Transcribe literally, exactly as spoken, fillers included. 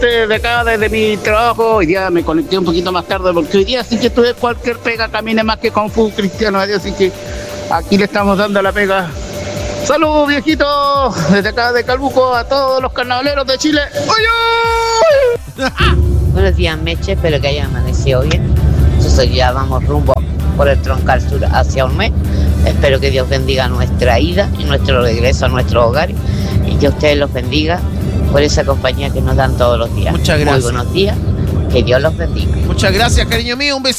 de acá, desde mi trabajo. Hoy día me conecté un poquito más tarde porque hoy día sí que estuve cualquier pega, camine más que Kung Fu Cristiano, así que aquí le estamos dando la pega. Saludos, viejitos, desde acá de Calbuco a todos los carnavaleros de Chile. ¡Oye! Buenos días, Meche, espero que hayan amanecido bien. Nosotros ya vamos rumbo por el Troncal Sur hacia Olmé. Espero que Dios bendiga nuestra ida y nuestro regreso a nuestros hogares y que ustedes los bendiga por esa compañía que nos dan todos los días. Muchas gracias. Muy buenos días, que Dios los bendiga. Muchas gracias, cariño mío, un besito.